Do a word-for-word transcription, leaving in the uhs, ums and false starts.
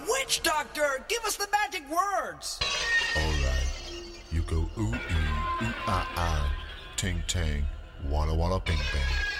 Witch doctor, give us the magic words. Alright, you go ooh ee, ooh ah ah, ting tang, walla walla bing bang.